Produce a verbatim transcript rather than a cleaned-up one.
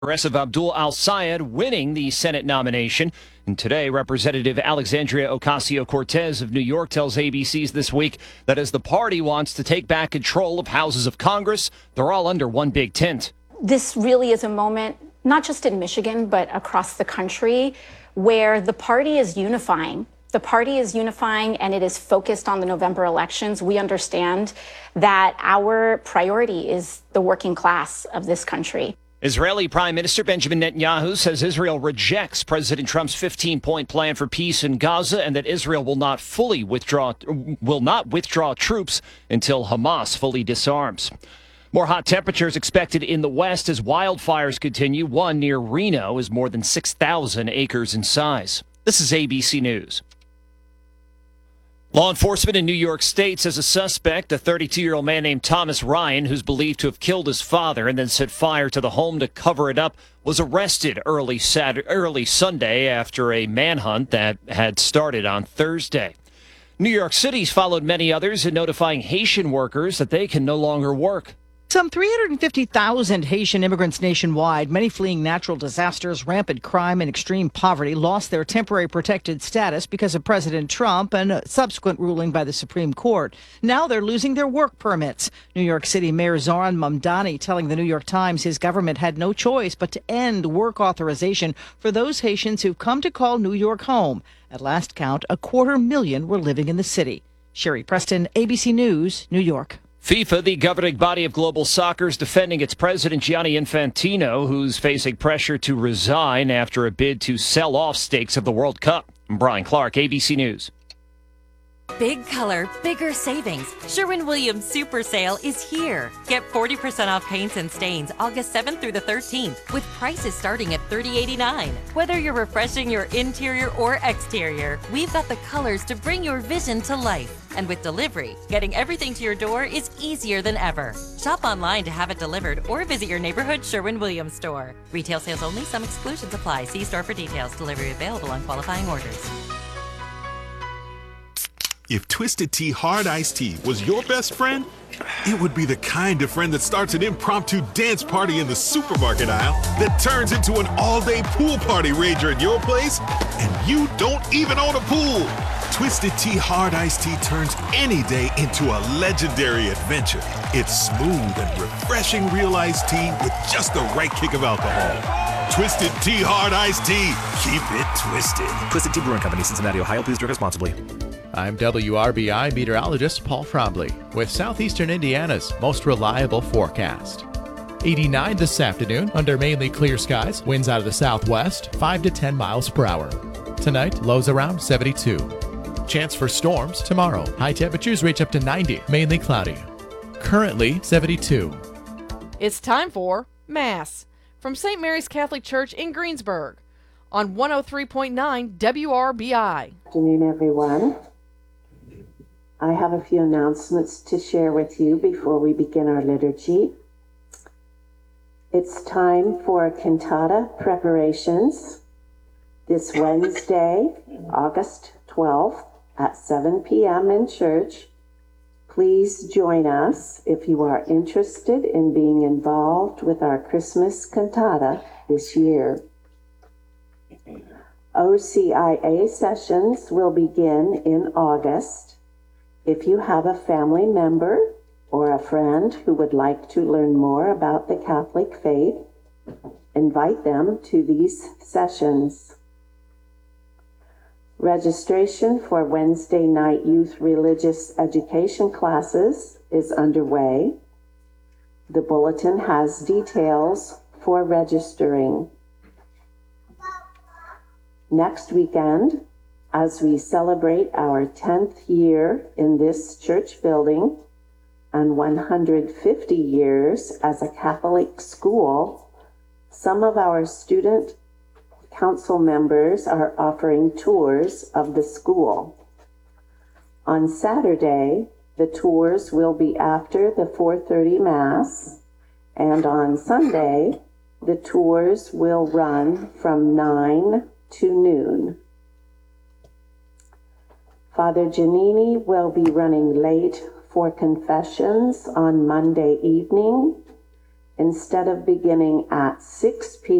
Progressive Abdul Al-Sayed winning the Senate nomination. And today, Representative Alexandria Ocasio-Cortez of New York tells A B C's This Week that as the party wants to take back control of houses of Congress, they're all under one big tent. This really is a moment, not just in Michigan, but across the country, where the party is unifying. The party is unifying and it is focused on the November elections. We understand that our priority is the working class of this country. Israeli Prime Minister Benjamin Netanyahu says Israel rejects President Trump's fifteen-point plan for peace in Gaza and that Israel will not fully withdraw will not withdraw troops until Hamas fully disarms. More hot temperatures expected in the west as wildfires continue. One near Reno is more than six thousand acres in size. This is A B C News. Law enforcement in New York State says a suspect, a thirty-two-year-old man named Thomas Ryan, who's believed to have killed his father and then set fire to the home to cover it up, was arrested early Saturday, early Sunday after a manhunt that had started on Thursday. New York City's followed many others in notifying Haitian workers that they can no longer work. Some three hundred fifty thousand Haitian immigrants nationwide, many fleeing natural disasters, rampant crime, and extreme poverty, lost their temporary protected status because of President Trump and a subsequent ruling by the Supreme Court. Now they're losing their work permits. New York City Mayor Zohran Mamdani telling the New York Times his government had no choice but to end work authorization for those Haitians who've come to call New York home. At last count, a quarter million were living in the city. Sherry Preston, A B C News, New York. FIFA, the governing body of global soccer, is defending its president, Gianni Infantino, who's facing pressure to resign after a bid to sell off stakes of the World Cup. I'm Brian Clark, A B C News. Big color, bigger savings. Sherwin-Williams Super Sale is here. Get forty percent off paints and stains August seventh through the thirteenth with prices starting at thirty eighty-nine. Whether you're refreshing your interior or exterior, we've got the colors to bring your vision to life. And with delivery, getting everything to your door is easier than ever. Shop online to have it delivered or visit your neighborhood Sherwin-Williams store. Retail sales only. Some exclusions apply. See store for details. Delivery available on qualifying orders. If Twisted Tea Hard Iced Tea was your best friend, it would be the kind of friend that starts an impromptu dance party in the supermarket aisle that turns into an all-day pool party rager at your place, and you don't even own a pool. Twisted Tea Hard Iced Tea turns any day into a legendary adventure. It's smooth and refreshing real iced tea with just the right kick of alcohol. Twisted Tea Hard Iced Tea. Keep it twisted. Twisted Tea Brewing Company, Cincinnati, Ohio. Please drink responsibly. I'm W R B I meteorologist Paul Frombley with Southeastern Indiana's most reliable forecast. eighty-nine this afternoon under mainly clear skies. Winds out of the southwest, five to ten miles per hour. Tonight, lows around seventy-two. Chance for storms tomorrow. High temperatures reach up to ninety, mainly cloudy. Currently seventy-two. It's time for Mass from Saint Mary's Catholic Church in Greensburg on one oh three point nine W R B I. Good afternoon, everyone. I have a few announcements to share with you before we begin our liturgy. It's time for cantata preparations this Wednesday, August twelfth at seven p.m. in church. Please join us if you are interested in being involved with our Christmas cantata this year. O C I A sessions will begin in August. If you have a family member or a friend who would like to learn more about the Catholic faith, invite them to these sessions. Registration for Wednesday night youth religious education classes is underway. The bulletin has details for registering. Next weekend, as we celebrate our tenth year in this church building and one hundred fifty years as a Catholic school, some of our student council members are offering tours of the school. On Saturday, the tours will be after the four thirty Mass, and on Sunday, the tours will run from nine to noon. Father Giannini will be running late for confessions on Monday evening instead of beginning at six p.m.